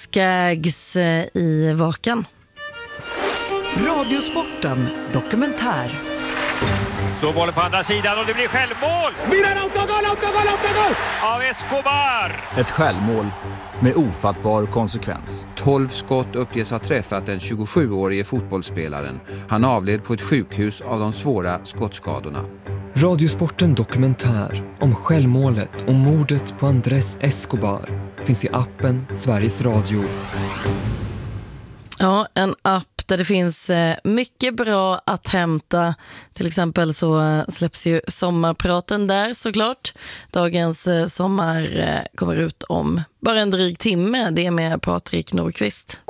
Skaggs i Vakan. Radiosporten dokumentär. Så bollen på andra sidan och det blir självmål! Milan, autogol! Av Escobar! Ett självmål med ofattbar konsekvens. 12 skott uppges ha träffat den 27-årige fotbollsspelaren. Han avled på ett sjukhus av de svåra skottskadorna. Radiosporten dokumentär om självmålet och mordet på Andrés Escobar finns i appen Sveriges Radio. Ja, en app där det finns mycket bra att hämta. Till exempel så släpps ju sommarpraten där såklart. Dagens sommar kommer ut om bara en dryg timme. Det är med Patrik Nordqvist.